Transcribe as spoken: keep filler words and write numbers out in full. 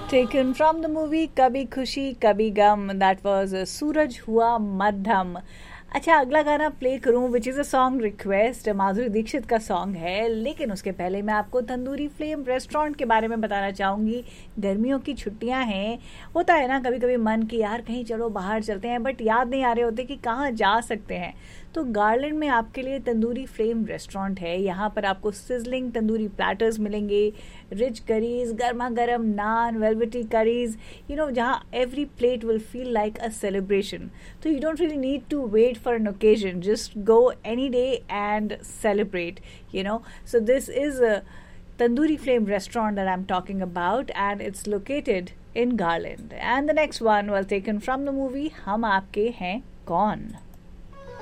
Taken from the movie Kabhi Khushi Kabhi Gum. That was uh, सूरज हुआ मध्यम. अच्छा, अगला गाना प्ले करूं which is a song request. Madhuri Dixit का सॉन्ग है, लेकिन उसके पहले मैं आपको तंदूरी फ्लेम रेस्टोरेंट के बारे में बताना चाहूँगी. गर्मियों की छुट्टियां हैं, होता है ना कभी कभी मन कि यार कहीं चलो बाहर चलते हैं, बट याद नहीं आ रहे होते कि कहाँ जा सकते हैं. तो गार्लैंड में आपके लिए तंदूरी फ्लेम रेस्टोरेंट है. यहाँ पर आपको सिजलिंग तंदूरी प्लेटर्स मिलेंगे, रिच करीज, गर्मा गर्म नान, वेलवेटी करीज, यू नो, जहाँ every plate will feel like a celebration. तो you don't really need to wait for an occasion, just go any day and celebrate, you know. So this is a Tandoori Flame restaurant that I'm talking about, and it's located in Garland. And the next one was taken from the movie Hum Aapke Hain Kaun.